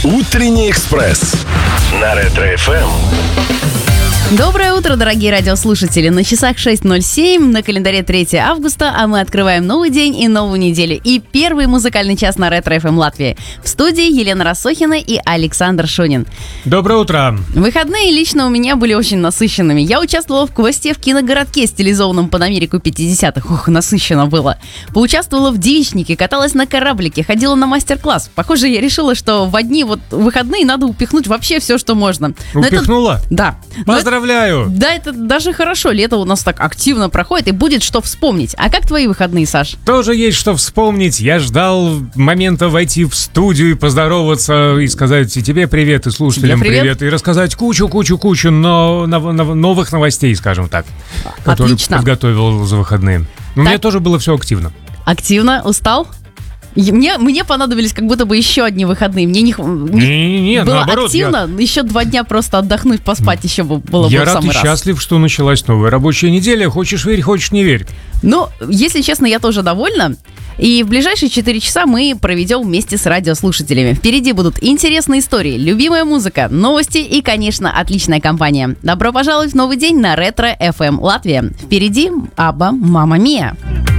Утренний экспресс на Ретро-ФМ. Доброе утро, дорогие радиослушатели. На часах 6:07, на календаре 3 августа, а мы открываем новый день и новую неделю. И первый музыкальный час на Ретро-ФМ Латвии. В студии Елена Рассохина и Александр Шунин. Доброе утро. Выходные лично у меня были очень насыщенными. Я участвовала в квесте в киногородке, стилизованном под Америку 50-х. Ух, насыщенно было. Поучаствовала в девичнике, каталась на кораблике, ходила на мастер-класс. Похоже, я решила, что в одни выходные надо упихнуть вообще все, что можно. Упихнула? Да. Поздравляю! Да, это даже хорошо. Лето у нас так активно проходит, и будет что вспомнить. А как твои выходные, Саш? Тоже есть что вспомнить. Я ждал момента войти в студию и поздороваться, и сказать и тебе привет, и слушателям привет, и рассказать кучу новых новостей, скажем так, которые подготовил за выходные. У меня тоже было все активно. Активно? Устал? Мне понадобились как будто бы еще одни выходные. Мне не было наоборот, активно. Еще 2 дня просто отдохнуть, поспать еще было бы в самый раз. Я рад и счастлив, что началась новая рабочая неделя. Хочешь верь, хочешь не верь. Ну, если честно, я тоже довольна. И в ближайшие 4 часа мы проведем вместе с радиослушателями. Впереди будут интересные истории, любимая музыка, новости и, конечно, отличная компания. Добро пожаловать в новый день на Ретро-ФМ Латвия. Впереди Абба «Мамма Мия».